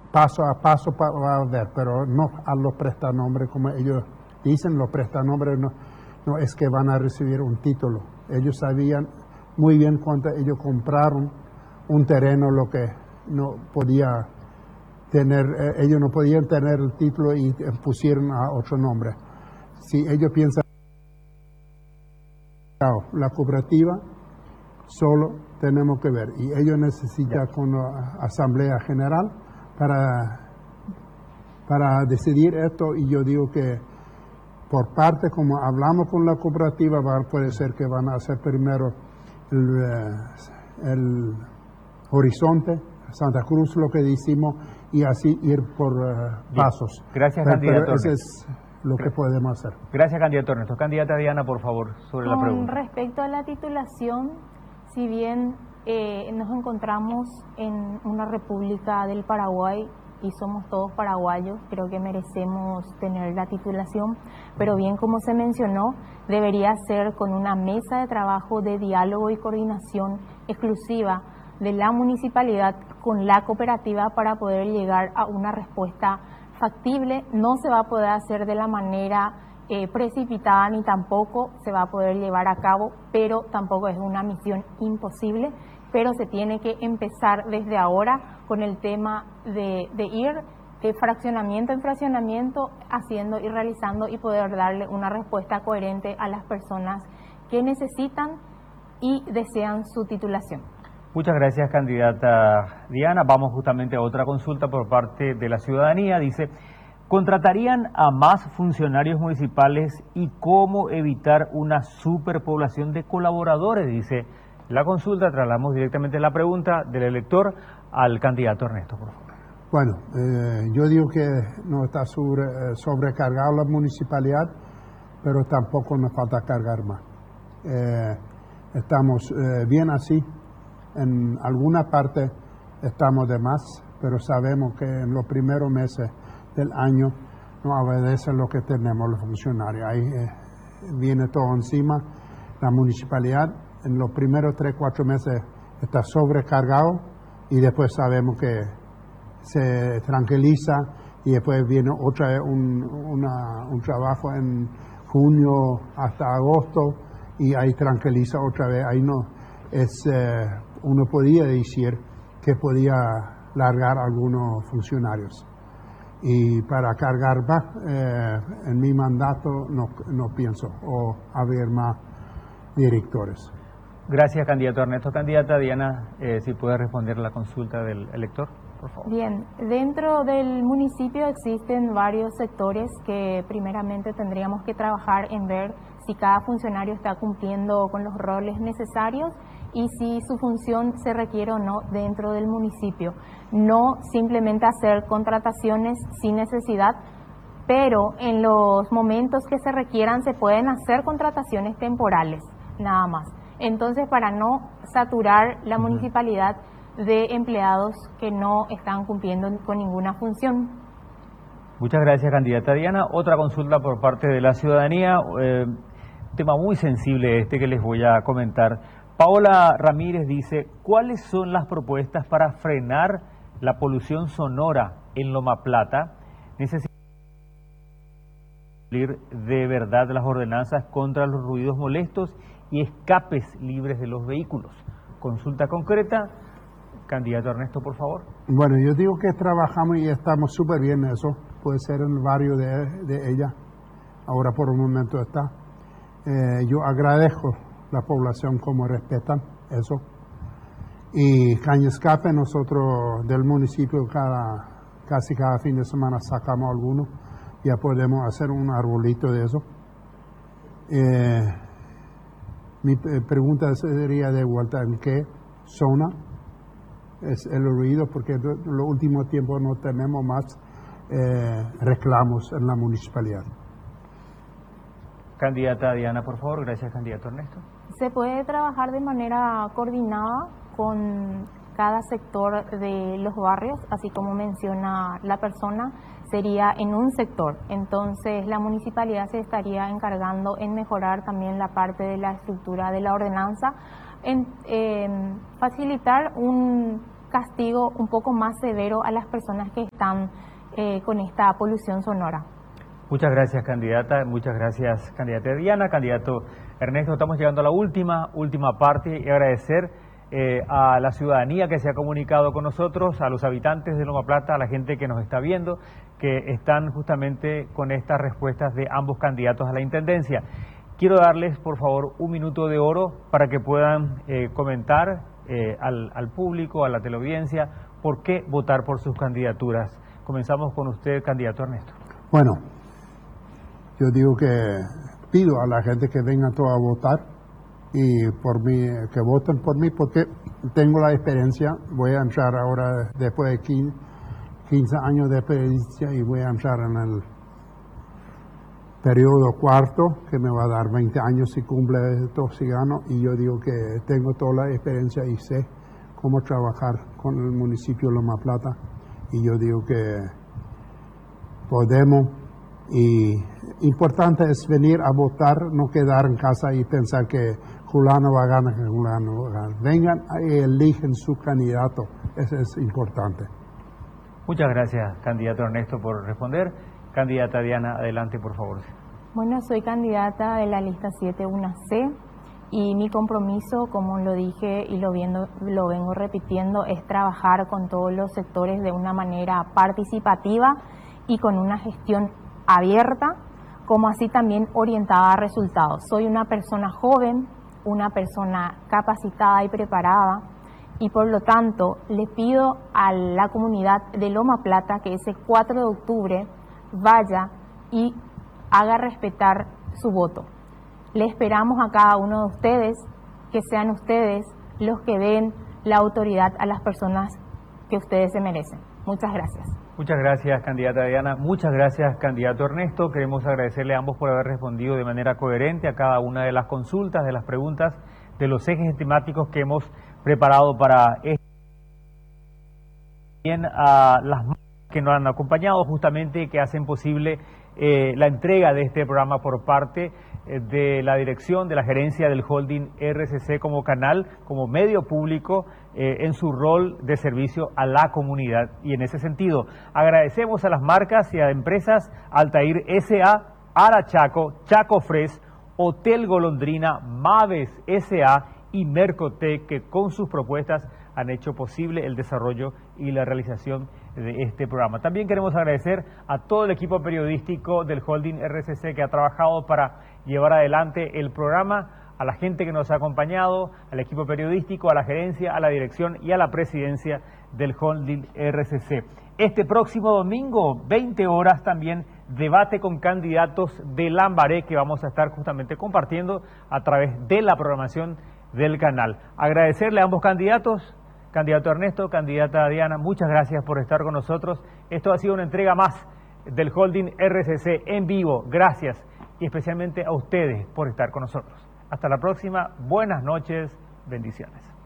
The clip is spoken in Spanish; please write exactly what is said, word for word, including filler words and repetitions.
paso a paso pa, va a ver, pero no a los prestanombres como ellos dicen. Los prestanombres no, no es que van a recibir un título. Ellos sabían muy bien cuando ellos compraron un terreno lo que no podía tener, eh, ellos no podían tener el título y pusieron a otro nombre. Si ellos piensan la cooperativa, solo tenemos que ver, y ellos necesitan ya. Con la Asamblea General para, para decidir esto, y yo digo que por parte, como hablamos con la cooperativa, va, puede ser que van a hacer primero el, el Horizonte, Santa Cruz, lo que decimos, y así ir por uh, pasos. Gracias, pero, candidato. Pero ese es lo que podemos hacer. Gracias, candidato Ernesto. Candidata Diana, por favor, sobre Con la pregunta. Con respecto a la titulación, si bien eh, nos encontramos en una república del Paraguay y somos todos paraguayos, creo que merecemos tener la titulación, pero bien como se mencionó, debería ser con una mesa de trabajo de diálogo y coordinación exclusiva de la municipalidad con la cooperativa para poder llegar a una respuesta factible. No se va a poder hacer de la manera eh, precipitada, ni tampoco se va a poder llevar a cabo, pero tampoco es una misión imposible, pero se tiene que empezar desde ahora con el tema de, de ir de fraccionamiento en fraccionamiento, haciendo y realizando y poder darle una respuesta coherente a las personas que necesitan y desean su titulación. Muchas gracias, candidata Diana. Vamos justamente a otra consulta por parte de la ciudadanía. Dice, ¿contratarían a más funcionarios municipales y cómo evitar una superpoblación de colaboradores? Dice la consulta. Trasladamos directamente la pregunta del elector al candidato Ernesto, por favor. Bueno, eh, yo digo que no está sobre, eh, sobrecargada la municipalidad, pero tampoco nos falta cargar más. Eh, estamos eh, bien así. En alguna parte estamos de más, pero sabemos que en los primeros meses del año no obedece lo que tenemos los funcionarios. Ahí eh, viene todo encima. La municipalidad en los primeros tres, cuatro meses está sobrecargado y después sabemos que se tranquiliza y después viene otra vez un, una, un trabajo en junio hasta agosto y ahí tranquiliza otra vez. Ahí no es... Eh, uno podía decir que podía largar algunos funcionarios. Y para cargar más, eh, en mi mandato no, no pienso, o haber más directores. Gracias, candidato Ernesto. Candidata Diana, eh, si puede responder la consulta del elector, por favor. Bien, dentro del municipio existen varios sectores que primeramente tendríamos que trabajar en ver si cada funcionario está cumpliendo con los roles necesarios y si su función se requiere o no dentro del municipio. No simplemente hacer contrataciones sin necesidad, pero en los momentos que se requieran se pueden hacer contrataciones temporales, nada más. Entonces, para no saturar la uh-huh. municipalidad de empleados que no están cumpliendo con ninguna función. Muchas gracias, candidata Diana. Otra consulta por parte de la ciudadanía, eh, tema muy sensible este que les voy a comentar. Paola Ramírez dice, ¿cuáles son las propuestas para frenar la polución sonora en Loma Plata? Necesitamos cumplir de verdad las ordenanzas contra los ruidos molestos y escapes libres de los vehículos. Consulta concreta. Candidato Ernesto, por favor. Bueno, yo digo que trabajamos y estamos súper bien en eso. Puede ser en el barrio de, de ella. Ahora por un momento está. Eh, yo agradezco la población como respetan eso. Y caña escape, nosotros del municipio cada, casi cada fin de semana sacamos algunos. Ya podemos hacer un arbolito de eso. Eh, mi pregunta sería de vuelta, ¿en qué zona es el ruido? Porque en los últimos tiempos no tenemos más eh, reclamos en la municipalidad. Candidata Diana, por favor. Gracias, candidato Ernesto. Se puede trabajar de manera coordinada con cada sector de los barrios, así como menciona la persona, sería en un sector. Entonces la municipalidad se estaría encargando en mejorar también la parte de la estructura de la ordenanza, en eh, facilitar un, castigo un poco más severo a las personas que están eh, con esta polución sonora. Muchas gracias, candidata. Muchas gracias, candidata Diana. Candidato Ernesto, estamos llegando a la última, última parte y agradecer eh, a la ciudadanía que se ha comunicado con nosotros, a los habitantes de Loma Plata, a la gente que nos está viendo, que están justamente con estas respuestas de ambos candidatos a la intendencia. Quiero darles, por favor, un minuto de oro para que puedan eh, comentar eh, al, al público, a la teleaudiencia, por qué votar por sus candidaturas. Comenzamos con usted, candidato Ernesto. Bueno, yo digo que pido a la gente que vengan todos a votar y por mí, que voten por mí porque tengo la experiencia. Voy a entrar ahora después de quince años de experiencia y voy a entrar en el periodo cuarto, que me va a dar veinte años si cumple esto, si gano, y yo digo que tengo toda la experiencia y sé cómo trabajar con el municipio de Loma Plata, y yo digo que podemos, y importante es venir a votar, no quedar en casa y pensar que fulano va a ganar, que fulano va a ganar. Vengan y eligen su candidato, eso es importante. Muchas gracias, candidato Ernesto, por responder. Candidata Diana, adelante, por favor. Bueno, soy candidata de la lista siete uno C y mi compromiso, como lo dije y lo, viendo, lo vengo repitiendo, es trabajar con todos los sectores de una manera participativa y con una gestión abierta, como así también orientada a resultados. Soy una persona joven, una persona capacitada y preparada, y por lo tanto le pido a la comunidad de Loma Plata que ese cuatro de octubre vaya y haga respetar su voto. Le esperamos a cada uno de ustedes, que sean ustedes los que den la autoridad a las personas que ustedes se merecen. Muchas gracias. Muchas gracias, candidata Diana. Muchas gracias, candidato Ernesto. Queremos agradecerle a ambos por haber respondido de manera coherente a cada una de las consultas, de las preguntas, de los ejes temáticos que hemos preparado para este. Bien a las que nos han acompañado justamente, que hacen posible eh, la entrega de este programa por parte eh, de la dirección de la gerencia del Holding R C C como canal, como medio público eh, en su rol de servicio a la comunidad. Y en ese sentido, agradecemos a las marcas y a empresas Altair S A, Ara Chaco, Chaco Fresh, Hotel Golondrina, Maves S A y Mercotec, que con sus propuestas han hecho posible el desarrollo y la realización de este programa. También queremos agradecer a todo el equipo periodístico del Holding R C C que ha trabajado para llevar adelante el programa, a la gente que nos ha acompañado, al equipo periodístico, a la gerencia, a la dirección y a la presidencia del Holding R C C. Este próximo domingo, veinte horas, también debate con candidatos de Lambaré, que vamos a estar justamente compartiendo a través de la programación del canal. Agradecerle a ambos candidatos, candidato Ernesto, candidata Diana, muchas gracias por estar con nosotros. Esto ha sido una entrega más del Holding R C C en vivo. Gracias y especialmente a ustedes por estar con nosotros. Hasta la próxima. Buenas noches. Bendiciones.